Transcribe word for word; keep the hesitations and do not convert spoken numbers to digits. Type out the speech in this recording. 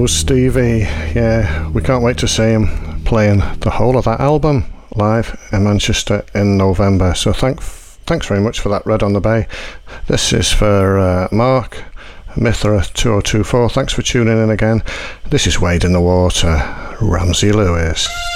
knows, Stevie. Yeah, we can't wait to see him playing the whole of that album live in Manchester in November. So thank, thanks very much for that, Red on the Bay. This is for uh, Mark, Mithra two oh two four. Thanks for tuning in again. This is Wade in the Water, Ramsey Lewis.